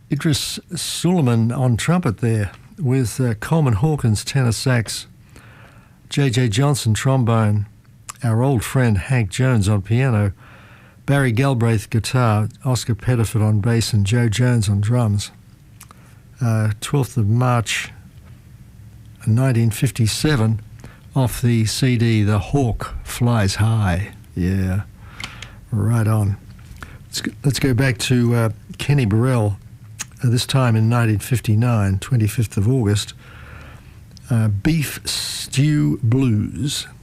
Idris Suleiman on trumpet there, with Coleman Hawkins tenor sax, J.J. Johnson trombone, our old friend Hank Jones on piano, Barry Galbraith guitar, Oscar Pettiford on bass and Joe Jones on drums. 12th of March 1957, off the CD The Hawk Flies High. Yeah, right on. Let's go back to Kenny Burrell, this time in 1959, 25th of August. Beef Stew Blues.